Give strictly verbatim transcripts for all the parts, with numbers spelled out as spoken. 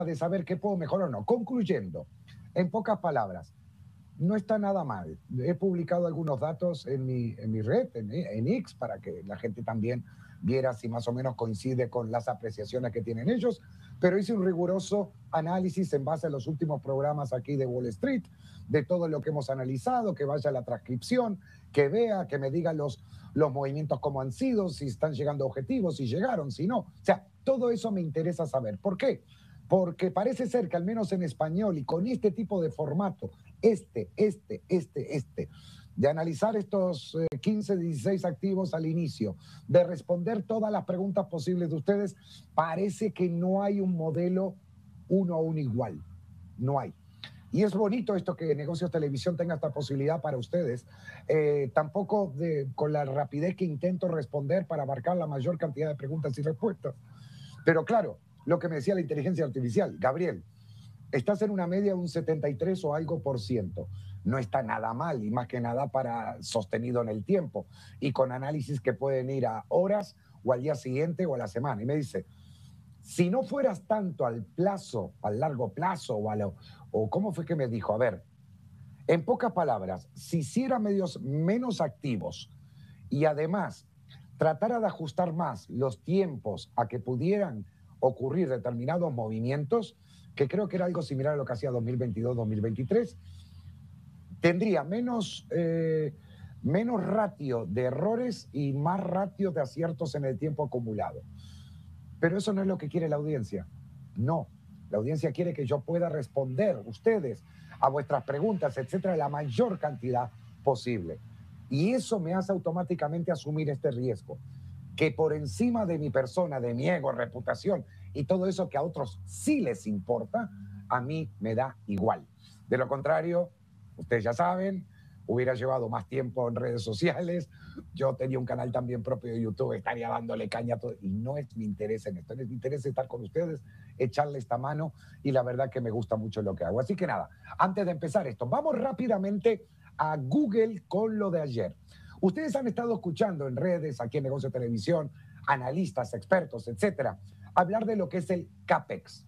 de saber qué puedo mejorar o no. Concluyendo, en pocas palabras, no está nada mal. He publicado algunos datos en mi, en mi red, en, en X, para que la gente también viera si más o menos coincide con las apreciaciones que tienen ellos, pero hice un riguroso análisis en base a los últimos programas aquí de Wall Street, de todo lo que hemos analizado, que vaya a la transcripción, que vea, que me diga los, los movimientos cómo han sido, si están llegando a objetivos, si llegaron, si no. O sea, todo eso me interesa saber. ¿Por qué? Porque parece ser que al menos en español y con este tipo de formato, este, este, este, este, de analizar estos eh, quince, dieciséis activos al inicio, de responder todas las preguntas posibles de ustedes, parece que no hay un modelo uno a uno igual. No hay. Y es bonito esto que Negocios Televisión tenga esta posibilidad para ustedes. Eh, tampoco de, con la rapidez que intento responder para abarcar la mayor cantidad de preguntas y respuestas. Pero claro, lo que me decía la inteligencia artificial, Gabriel, estás en una media de un setenta y tres o algo por ciento. No está nada mal y más que nada para sostenido en el tiempo y con análisis que pueden ir a horas o al día siguiente o a la semana. Y me dice, si no fueras tanto al plazo, al largo plazo o a lo, o cómo fue que me dijo, a ver, en pocas palabras, si hiciera medios menos activos y además tratara de ajustar más los tiempos a que pudieran ocurrir determinados movimientos, que creo que era algo similar a lo que hacía dos mil veintidós dos mil veintitrés, tendría menos, eh, menos ratio de errores y más ratio de aciertos en el tiempo acumulado. Pero eso no es lo que quiere la audiencia. No, la audiencia quiere que yo pueda responder, ustedes, a vuestras preguntas, etcétera, la mayor cantidad posible. Y eso me hace automáticamente asumir este riesgo, que por encima de mi persona, de mi ego, reputación y todo eso que a otros sí les importa, a mí me da igual. De lo contrario, ustedes ya saben, hubiera llevado más tiempo en redes sociales, yo tenía un canal también propio de YouTube, estaría dándole caña a todo, y no es mi interés en esto, es mi interés estar con ustedes, echarle esta mano, y la verdad que me gusta mucho lo que hago. Así que nada, antes de empezar esto, vamos rápidamente a Google con lo de ayer. Ustedes han estado escuchando en redes, aquí en Negocio Televisión, analistas, expertos, etcétera, hablar de lo que es el CAPEX.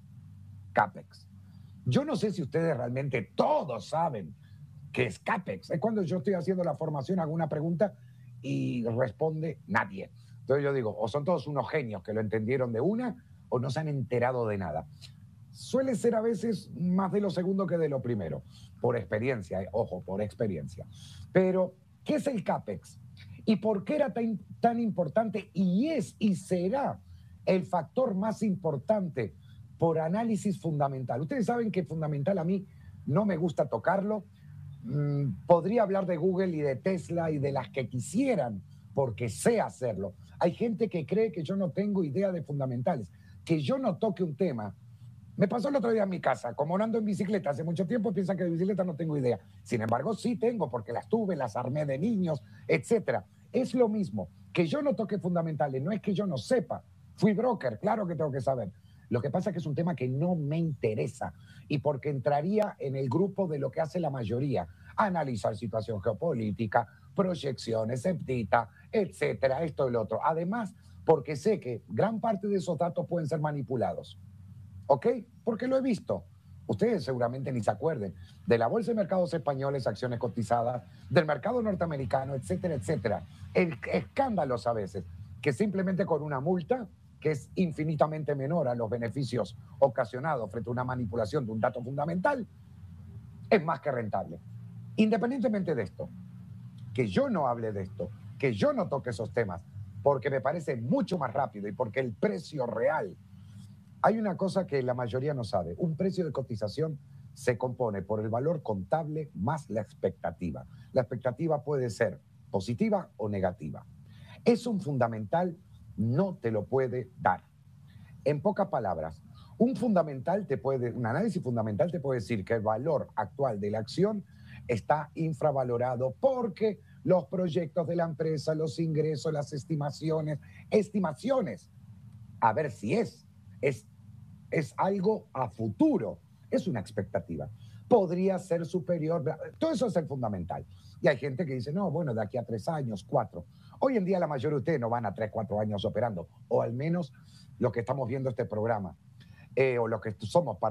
CAPEX. Yo no sé si ustedes realmente todos saben qué es CAPEX. Es cuando yo estoy haciendo la formación, hago una pregunta y responde nadie. Entonces yo digo, o son todos unos genios que lo entendieron de una o no se han enterado de nada. Suele ser a veces más de lo segundo que de lo primero, por experiencia, eh, ojo, por experiencia. Pero, ¿qué es el CAPEX? ¿Y por qué era tan, tan importante? Y es y será el factor más importante por análisis fundamental. Ustedes saben que fundamental a mí no me gusta tocarlo. Mm, podría hablar de Google y de Tesla y de las que quisieran, porque sé hacerlo. Hay gente que cree que yo no tengo idea de fundamentales, que yo no toque un tema. Me pasó el otro día en mi casa, como no ando en bicicleta hace mucho tiempo, piensan que de bicicleta no tengo idea. Sin embargo, sí tengo, porque las tuve, las armé de niños, etcétera. Es lo mismo, que yo no toque fundamentales, no es que yo no sepa. Fui broker, claro que tengo que saber. Lo que pasa es que es un tema que no me interesa y porque entraría en el grupo de lo que hace la mayoría, analizar situación geopolítica, proyecciones, septita, etcétera, esto y lo otro. Además, porque sé que gran parte de esos datos pueden ser manipulados. ¿Ok? Porque lo he visto. Ustedes seguramente ni se acuerden de la Bolsa de Mercados Españoles, acciones cotizadas, del mercado norteamericano, etcétera, etcétera. El, escándalos a veces, que simplemente con una multa, que es infinitamente menor a los beneficios ocasionados frente a una manipulación de un dato fundamental, es más que rentable. Independientemente de esto, que yo no hable de esto, que yo no toque esos temas, porque me parece mucho más rápido y porque el precio real. Hay una cosa que la mayoría no sabe. Un precio de cotización se compone por el valor contable más la expectativa. La expectativa puede ser positiva o negativa. Es un fundamental, no te lo puede dar. En pocas palabras, un fundamental te puede, un análisis fundamental te puede decir que el valor actual de la acción está infravalorado porque los proyectos de la empresa, los ingresos, las estimaciones, estimaciones, a ver si es, es es algo a futuro, es una expectativa. Podría ser superior, todo eso es el fundamental. Y hay gente que dice, no, bueno, de aquí a tres años, cuatro. Hoy en día la mayoría de ustedes no van a tres, cuatro años operando, o al menos los que estamos viendo este programa, eh, o los que somos parte